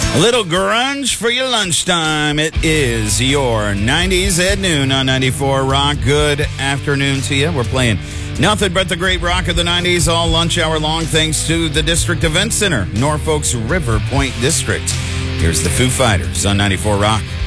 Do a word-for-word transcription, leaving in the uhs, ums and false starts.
A little grunge for your lunchtime. It is your nineties at noon on ninety-four Rock. Good afternoon to you. We're playing nothing but the great rock of the nineties all lunch hour long, thanks to the District Event Center, Norfolk's River Point District. Here's the Foo Fighters on ninety-four Rock.